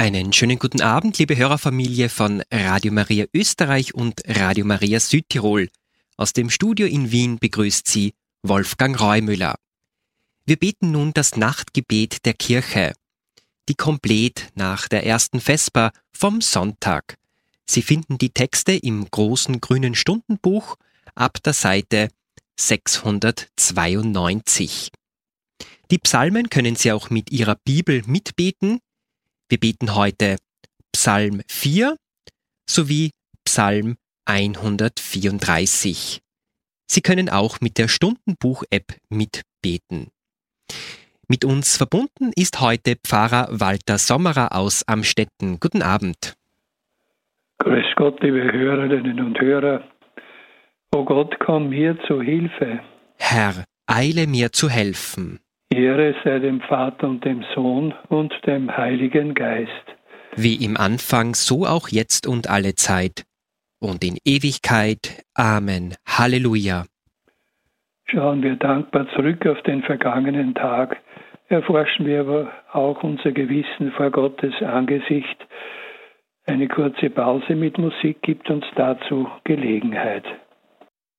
Einen schönen guten Abend, liebe Hörerfamilie von Radio Maria Österreich und Radio Maria Südtirol. Aus dem Studio in Wien begrüßt Sie Wolfgang Reumüller. Wir beten nun das Nachtgebet der Kirche, die Komplett nach der ersten Vesper vom Sonntag. Sie finden die Texte im großen grünen Stundenbuch ab der Seite 692. Die Psalmen können Sie auch mit Ihrer Bibel mitbeten. Wir beten heute Psalm 4 sowie Psalm 134. Sie können auch mit der Stundenbuch-App mitbeten. Mit uns verbunden ist heute Pfarrer Walter Sommerer aus Amstetten. Guten Abend. Grüß Gott, liebe Hörerinnen und Hörer. O Gott, komm mir zu Hilfe. Herr, eile mir zu helfen. Ehre sei dem Vater und dem Sohn und dem Heiligen Geist. Wie im Anfang, so auch jetzt und alle Zeit und in Ewigkeit. Amen. Halleluja. Schauen wir dankbar zurück auf den vergangenen Tag, erforschen wir aber auch unser Gewissen vor Gottes Angesicht. Eine kurze Pause mit Musik gibt uns dazu Gelegenheit.